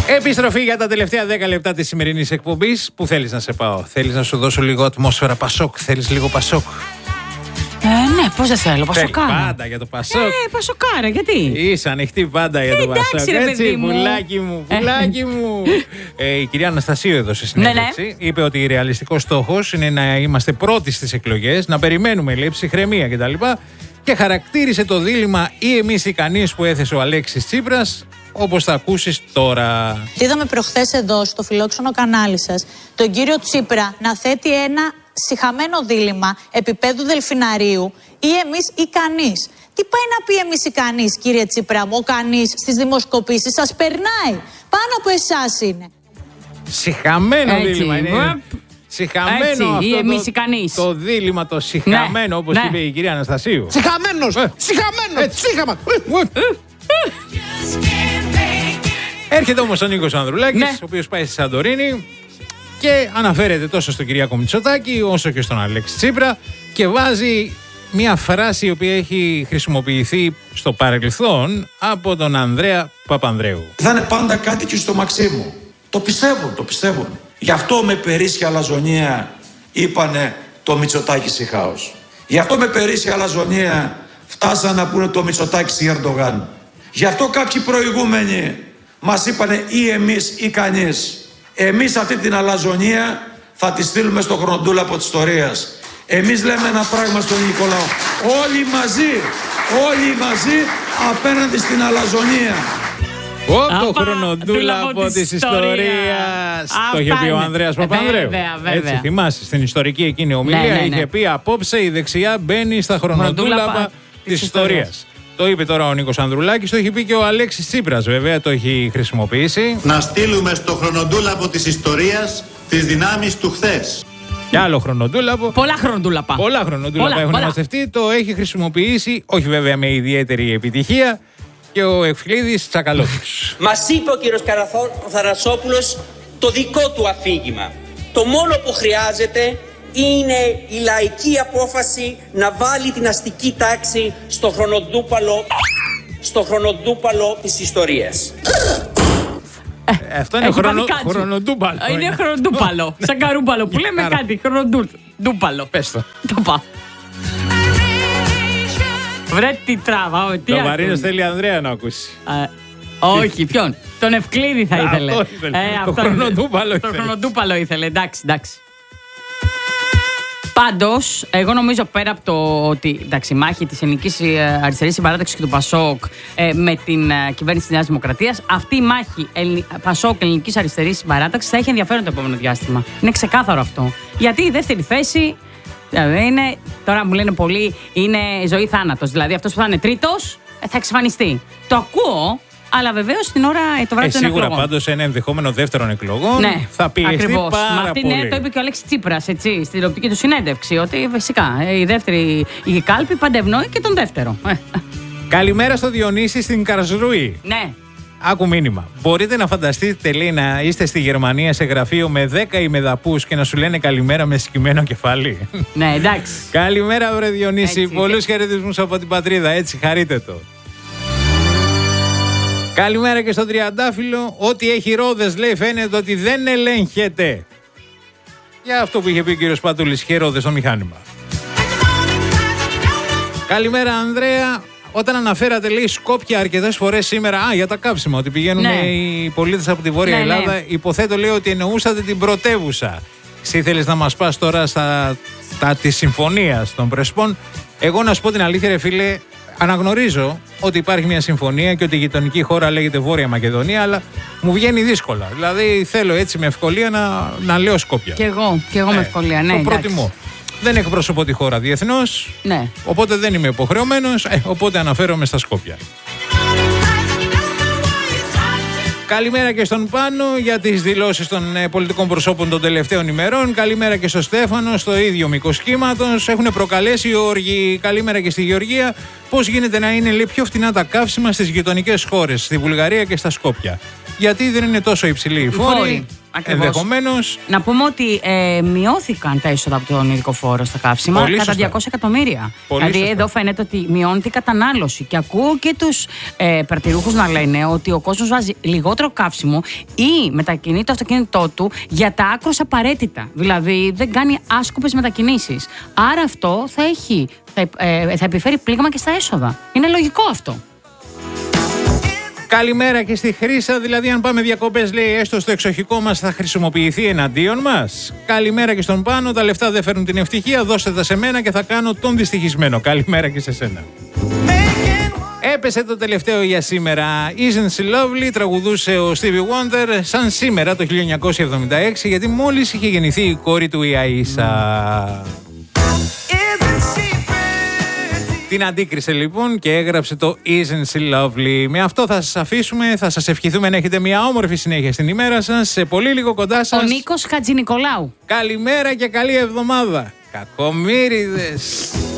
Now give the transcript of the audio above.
Επιστροφή για τα τελευταία 10 λεπτά της σημερινής εκπομπής. Πού θέλεις να σε πάω? Θέλεις να σου δώσω λίγο ατμόσφαιρα Πασόκ? Θέλεις λίγο Πασόκ? Ναι, πώς δεν θέλω, Πασοκάρα. Πάντα για το Πασόκ. Πασοκάρα, γιατί? Είσαι ανοιχτή πάντα για το Πασόκ. Έτσι, πουλάκι μου, πουλάκι μου. Η κυρία Αναστασίου έδωσε συνέντευξη. Είπε ότι ρεαλιστικός στόχος είναι να είμαστε πρώτοι στις εκλογές, να περιμένουμε λήψη, ψυχραιμία κτλ. Και χαρακτήρισε το δίλημμα ή εμείς ή κανείς που έθεσε ο Αλέξης Τσίπρας, όπως θα ακούσεις τώρα. Είδαμε προχθές εδώ στο φιλόξενο κανάλι σας τον κύριο Τσίπρα να θέτει ένα σιχαμένο δίλημμα επίπεδου δελφιναρίου, ή εμείς ή κανείς. Τι πάει να πει εμείς ή κανείς, κύριε Τσίπρα μου? Ο κανείς στις δημοσκοπήσεις σας περνάει. Πάνω από εσάς είναι. Σιχαμένο δίλημμα είναι. Σιχαμένο έτσι, ή εμείς ή κανείς. Το δίλημμα, το σιχαμένο, όπως είπε η κυρία Αναστασίου. Σιχαμένος! Σιχαμένο! Έρχεται όμως ο Νίκος Ανδρουλάκης, ο οποίος πάει στη Σαντορίνη και αναφέρεται τόσο στον Κυριάκο Μητσοτάκη όσο και στον Αλέξη Τσίπρα και βάζει μια φράση η οποία έχει χρησιμοποιηθεί στο παρελθόν από τον Ανδρέα Παπανδρέου. Θα είναι πάντα κάτι και στο Μαξίμου. Το πιστεύουν. Γι' αυτό με περίσσια αλαζονία είπανε το Μητσοτάκη χάος. Γι' αυτό με περίσσια αλαζονία φτάσαν να πούνε το Μητσοτάκη Ερντογάν. Γι' αυτό κάποιοι προηγούμενοι μας είπανε ή εμείς ή κανείς. Εμείς αυτή την αλαζονία θα τη στείλουμε στο χρονοτούλαπο της ιστορίας. Εμείς λέμε ένα πράγμα στον Νικολάο. Όλοι μαζί απέναντι στην αλαζονία. Το χρονοτούλαπο της ιστορίας. Το είχε πει ο Ανδρέας Παπανδρέου. Έτσι θυμάσαι, στην ιστορική εκείνη ομιλία είχε πει απόψε η δεξιά μπαίνει στα χρονοτούλαπα της ιστορίας. Το είπε τώρα ο Νίκος Ανδρουλάκης, το έχει πει και ο Αλέξης Τσίπρας, βέβαια το έχει χρησιμοποιήσει. Να στείλουμε στο χρονοτούλαπο της ιστορίας τις δυνάμεις του χθες. Και άλλο χρονοτούλαπο. Πολλά χρονοτούλαπα έχουν δημοσιευτεί. Το έχει χρησιμοποιήσει, όχι βέβαια με ιδιαίτερη επιτυχία, και ο Ευκλήδης Τσακαλώτης. Μας είπε ο κύριος Θανασόπουλος το δικό του αφήγημα. Το μόνο που χρειάζεται είναι η λαϊκή απόφαση να βάλει την αστική τάξη στο χρονοτούπαλο της ιστορίας. Αυτό είναι χρονοτούπαλο. Είναι χρονοτούπαλο. Σαν καρούπαλο που λέμε κάτι. Χρονοτούπαλο. Πες το. Το πάω. Βρε τι τράβα. Το Μαρίνος θέλει Ανδρέα να ακούσει. Όχι, ποιον? Τον Ευκλήδη θα ήθελε. Το χρονοτούπαλο ήθελε. Εντάξει. Πάντως, εγώ νομίζω πέρα από το ότι η μάχη της Ελληνικής Αριστερής Συμπαράταξης και του Πασόκ με την κυβέρνηση της Νέας Δημοκρατίας, αυτή η μάχη Πασόκ Ελληνικής Αριστερής Συμπαράταξης θα έχει ενδιαφέρον το επόμενο διάστημα. Είναι ξεκάθαρο αυτό. Γιατί η δεύτερη θέση είναι, τώρα μου λένε πολλοί, είναι ζωή θάνατος. Δηλαδή αυτός που θα είναι τρίτος θα εξαφανιστεί. Το ακούω. Αλλά βεβαίως την ώρα το βράδυ των εκλογών. Σίγουρα πάντως ένα ενδεχόμενο δεύτερων εκλογών θα πιεστεί πάρα πολύ. Ναι, το είπε και ο Αλέξης Τσίπρας στην τηλεοπτική του συνέντευξη. Ότι φυσικά η δεύτερη η κάλπη παντευνοεί και τον δεύτερο. Καλημέρα στο Διονύση στην Καρσρούη. Ναι. Άκου μήνυμα. Μπορείτε να φανταστείτε, λέει, να είστε στη Γερμανία σε γραφείο με 10 ημεδαπούς και να σου λένε καλημέρα με σκυμμένο κεφάλι? Ναι, εντάξει. Καλημέρα, βρε Διονύση. Πολλούς χαιρετισμούς από την πατρίδα. Έτσι, χαρείτε το. Καλημέρα και στον Τριαντάφυλλο. Ό,τι έχει ρόδες, λέει, φαίνεται ότι δεν ελέγχεται. Για αυτό που είχε πει ο κύριος Πατούλης, είχε ρόδες στο μηχάνημα. Καλημέρα, Ανδρέα. Όταν αναφέρατε, λέει, Σκόπια αρκετές φορές σήμερα, για τα κάψιμα, ότι πηγαίνουν οι πολίτες από τη Βόρεια Ελλάδα, υποθέτω, λέει, ότι εννοούσατε την πρωτεύουσα. Εσύ ήθελες να μας πας τώρα στα της συμφωνίας των Πρεσπών. Εγώ να σου πω την αλήθεια, ρε φίλε, αναγνωρίζω ότι υπάρχει μια συμφωνία και ότι η γειτονική χώρα λέγεται Βόρεια Μακεδονία, αλλά μου βγαίνει δύσκολα. Δηλαδή θέλω έτσι με ευκολία να λέω Σκόπια. Και εγώ με ευκολία, ναι. Το προτιμώ. Δεν εκπροσωπώ τη χώρα διεθνώς, οπότε δεν είμαι υποχρεωμένος, οπότε αναφέρομαι στα Σκόπια. Καλημέρα και στον Πάνο για τις δηλώσεις των πολιτικών προσώπων των τελευταίων ημερών. Καλημέρα και στο Στέφανο, στο ίδιο μήκος κύματος. Έχουν προκαλέσει όργοι. Καλημέρα και στη Γεωργία. Πώς γίνεται να είναι, λέει, πιο φτηνά τα καύσιμα στις γειτονικές χώρες, στη Βουλγαρία και στα Σκόπια? γιατί δεν είναι τόσο υψηλή η φόρη. Ενδεχομένως. Να πούμε ότι μειώθηκαν τα έσοδα από τον ειδικό φόρο στα καύσιμα κατά 200 εκατομμύρια. Δηλαδή εδώ φαίνεται ότι μειώνεται η κατανάλωση. Και ακούω και τους παρτηρούχους να λένε ότι ο κόσμος βάζει λιγότερο καύσιμο ή μετακινεί το αυτοκίνητό του για τα άκρως απαραίτητα. Δηλαδή δεν κάνει άσκοπες μετακινήσεις. Άρα αυτό θα επιφέρει πλήγμα και στα έσοδα. Είναι λογικό αυτό. Καλημέρα και στη Χρύσα, δηλαδή αν πάμε διακοπές, λέει, έστω στο εξοχικό μας θα χρησιμοποιηθεί εναντίον μας. Καλημέρα και στον Πάνο, τα λεφτά δεν φέρνουν την ευτυχία, δώστε τα σε μένα και θα κάνω τον δυστυχισμένο. Καλημέρα και σε σένα. Έπεσε το τελευταίο για σήμερα. Isn't she lovely, τραγουδούσε ο Stevie Wonder σαν σήμερα το 1976, γιατί μόλις είχε γεννηθεί η κόρη του η Αΐσα. Την αντίκρισε λοιπόν και έγραψε το Isn't she lovely. Με αυτό θα σας αφήσουμε, θα σας ευχηθούμε να έχετε μια όμορφη συνέχεια στην ημέρα σας. Σε πολύ λίγο κοντά σας. Ο Νίκος Χατζηνικολάου. Καλημέρα και καλή εβδομάδα. Κακομοίριδες.